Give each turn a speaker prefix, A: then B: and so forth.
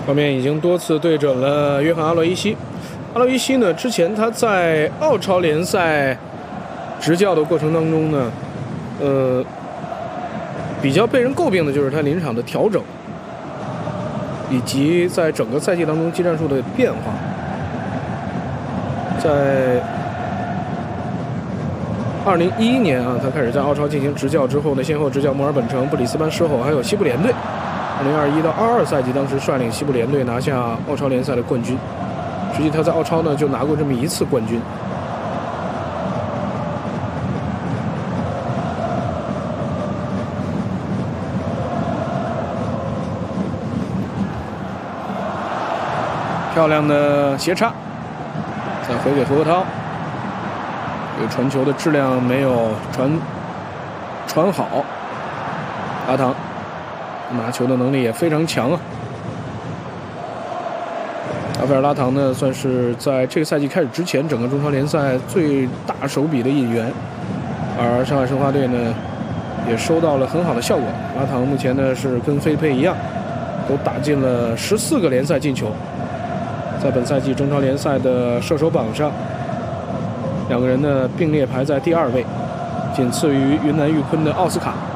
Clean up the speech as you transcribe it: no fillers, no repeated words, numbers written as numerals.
A: 方面已经多次对准了约翰阿洛伊西。阿洛伊西呢，之前他在澳超联赛执教的过程当中呢，比较被人诟病的就是他临场的调整，以及在整个赛季当中技战术的变化。在2011年啊，他开始在澳超进行执教之后呢，先后执教墨尔本城、布里斯班狮吼还有西部联队。2021到22赛季，当时率领西部联队拿下澳超联赛的冠军。实际他在澳超呢就拿过这么1次冠军。漂亮的斜插，再回给胡国涛。这个传球的质量没有传好，拉唐拿球的能力也非常强啊。拉斐尔拉唐呢，算是在这个赛季开始之前，整个中超联赛最大手笔的引援，而上海申花队呢，也收到了很好的效果。拉唐目前呢是跟菲佩一样，都打进了14个联赛进球，在本赛季中超联赛的射手榜上，两个人呢并列排在第2位，仅次于云南玉坤的奥斯卡。